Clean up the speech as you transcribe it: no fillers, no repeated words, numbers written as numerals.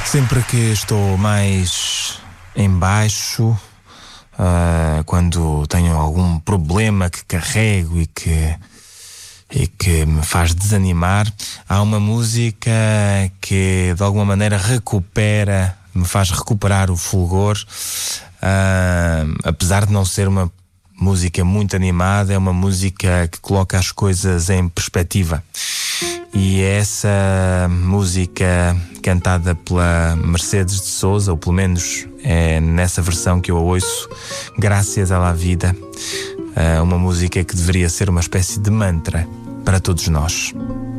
Sempre que estou mais em baixo, quando tenho algum problema que carrego e que me faz desanimar, há uma música que de alguma maneira me faz recuperar o fulgor, apesar de não ser uma música muito animada, é uma música que coloca as coisas em perspectiva. E é essa música cantada pela Mercedes de Souza, ou pelo menos é nessa versão que eu a ouço, Gracias a la Vida, uma música que deveria ser uma espécie de mantra para todos nós.